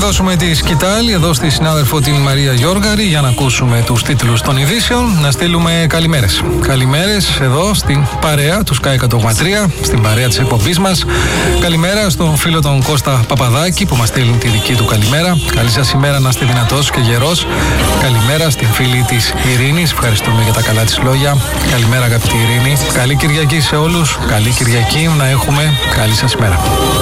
δώσουμε τη σκητάλη εδώ στη συνάδελφο την Μαρία Γιώργαρη για να ακούσουμε τους τίτλους των ειδήσεων. Να στείλουμε καλημέρες. Καλημέρες εδώ στην παρέα του Sky 100,3, στην παρέα της εκπομπής μας. Καλημέρα στον φίλο τον Κώστα Παπαδάκη που μας στέλνει τη δική του καλημέρα. Καλή σας ημέρα, να είστε δυνατός και γερός. Καλημέρα στην φίλη της Ειρήνης. Ευχαριστούμε για τα καλά της λόγια. Καλημέρα αγαπητή Ειρήνη. Καλή Κυριακή σε όλους. Καλή Κυριακή να έχουμε. Καλή σας ημέρα.